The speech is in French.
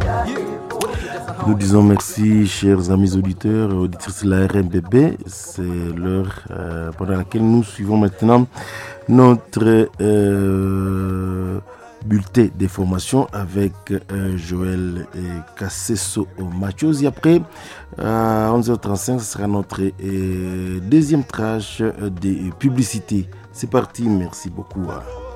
Nous disons merci, chers amis auditeurs et auditrices de la RMBB. C'est l'heure pendant laquelle nous suivons maintenant notre bulletin d'information avec Joël Kasseso Machosi. Après, à 11h35, ce sera notre deuxième tranche des publicités. C'est parti, merci beaucoup.